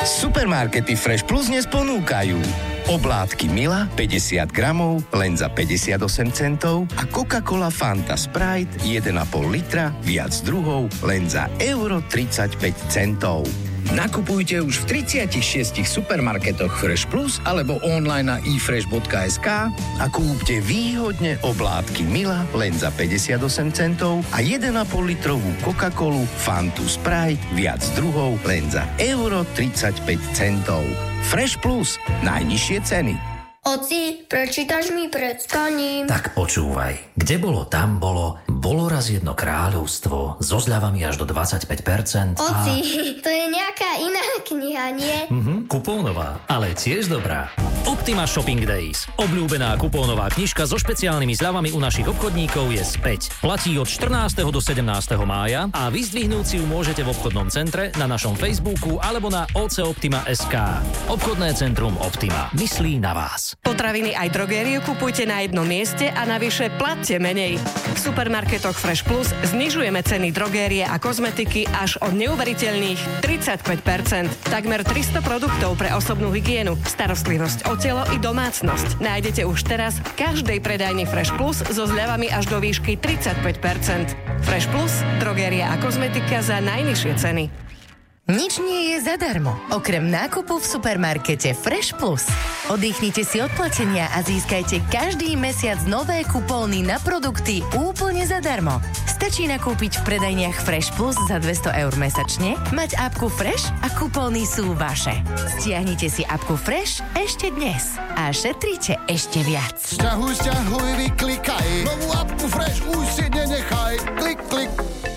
Supermarkety Fresh Plus dnes ponúkajú oblátky Mila 50 gramov len za 58 centov a Coca-Cola Fanta Sprite 1,5 litra viac druhov len za €35 centov. Nakupujte už v 36 supermarketoch Fresh Plus alebo online na ifresh.sk a kúpte výhodne oblátky Mila len za 58 centov a 1,5 litrovú Coca-Colu Fantu Sprite viac druhov len za €35 centov. Fresh Plus. Najnižšie ceny. Oci, prečítaš mi pred spaním? Tak počúvaj. Kde bolo, tam bolo. Bolo raz jedno kráľovstvo so zľavami až do 25%. Oci, to je nejaká iná kniha, nie? Kupónová, ale tiež dobrá. Optima Shopping Days. Obľúbená kupónová knižka so špeciálnymi zľavami u našich obchodníkov je späť. Platí od 14. do 17. mája a vyzdvihnúť si ju môžete v obchodnom centre, na našom Facebooku alebo na ocoptima.sk. Obchodné centrum Optima. Myslí na vás. Potraviny aj drogériu kupujte na jednom mieste a navyše platte menej. V supermarketoch Fresh Plus znižujeme ceny drogérie a kozmetiky až o neuveriteľných 35%. Takmer 300 produktov pre osobnú hygienu, starostlivosť o telo i domácnosť. Nájdete už teraz v každej predajni Fresh Plus so zľavami až do výšky 35%. Fresh Plus, drogéria a kozmetika za najnižšie ceny. Nič nie je zadarmo, okrem nákupu v supermarkete Fresh Plus. Oddychnite si od platenia a získajte každý mesiac nové kupóny na produkty úplne zadarmo. Stačí nakúpiť v predajniach Fresh Plus za 200 € mesačne, mať apku Fresh a kupóny sú vaše. Stiahnite si apku Fresh ešte dnes a šetrite ešte viac. Sťahuj, vyklikaj. Novú apku Fresh už si nenechaj. Klik, klik.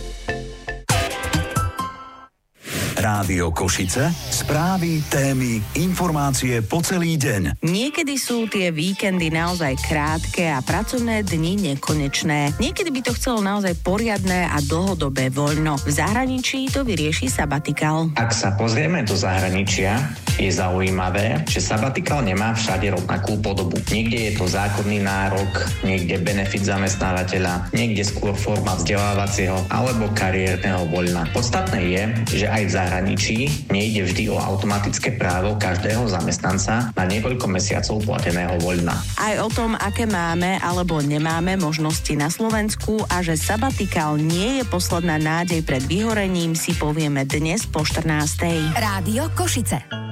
Rádio Košice, správy, témy, informácie po celý deň. Niekedy sú tie víkendy naozaj krátke a pracovné dni nekonečné. Niekedy by to chcelo naozaj poriadne a dlhodobé voľno. V zahraničí to vyrieši sabatikál. Ak sa pozrieme do zahraničia, je zaujímavé, že sabatikál nemá všade rovnakú podobu. Niekde je to zákonný nárok, niekde benefit zamestnávateľa, niekde skôr forma vzdelávacieho alebo kariérneho voľna. Podstatné je, že aj v zahraničí nejde vždy o automatické právo každého zamestnanca na niekoľko mesiacov plateného voľna. Aj o tom, aké máme alebo nemáme možnosti na Slovensku a že sabatikál nie je posledná nádej pred vyhorením, si povieme dnes po 14:00. Rádio Košice.